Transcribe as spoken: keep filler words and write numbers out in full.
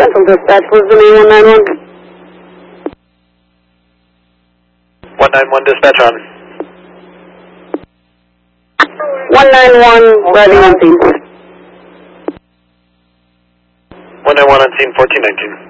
Central Dispatch. Was the name one nine one? one nine one dispatch on. one nine one, ready on scene. one nine one on scene, fourteen nineteen.